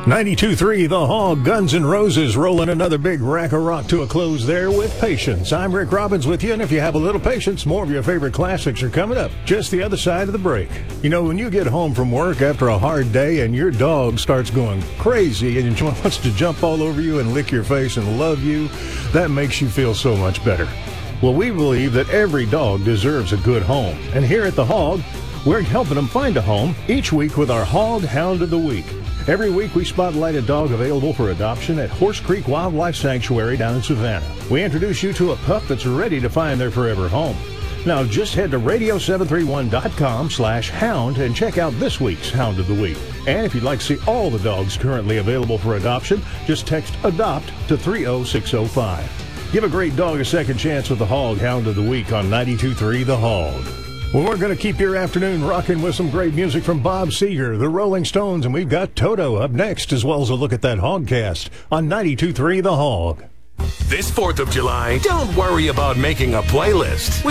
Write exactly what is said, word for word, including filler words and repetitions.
ninety-two point three The Hog, Guns N' Roses, rolling another big rack of rock to a close there with Patience. I'm Rick Robbins with you, and if you have a little patience, more of your favorite classics are coming up just the other side of the break. You know, when you get home from work after a hard day and your dog starts going crazy and wants to jump all over you and lick your face and love you, that makes you feel so much better. Well, we believe that every dog deserves a good home, and here at The Hog, we're helping them find a home each week with our Hog Hound of the Week. Every week, we spotlight a dog available for adoption at Horse Creek Wildlife Sanctuary down in Savannah. We introduce you to a pup that's ready to find their forever home. Now, just head to radio seven three one dot com slash hound and check out this week's Hound of the Week. And if you'd like to see all the dogs currently available for adoption, just text ADOPT to three oh six oh five. Give a great dog a second chance with the Hog Hound of the Week on ninety-two point three The Hog. Well, we're going to keep your afternoon rocking with some great music from Bob Seger, the Rolling Stones, and we've got Toto up next, as well as a look at that Hogcast on ninety-two point three The Hog. This fourth of July, don't worry about making a playlist.